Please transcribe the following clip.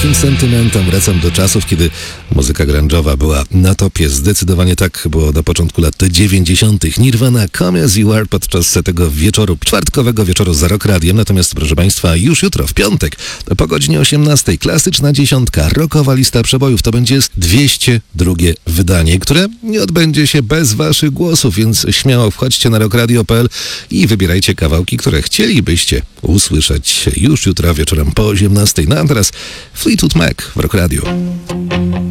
naszym sentymentom. Wracam do czasów, kiedy muzyka grunge'owa była na topie. Zdecydowanie tak było na początku lat 90. Nirvana, Come As You Are podczas tego wieczoru, czwartkowego wieczoru za Rock Radiem. Natomiast, proszę Państwa, już jutro, w piątek, po godzinie 18, klasyczna dziesiątka, rockowa lista przebojów. To będzie 202 wydanie, które nie odbędzie się bez Waszych głosów, więc śmiało wchodźcie na rockradio.pl i wybierajcie kawałki, które chcielibyście usłyszeć już jutro wieczorem po 18. No a teraz Fleetwood Mac w Rock Radio.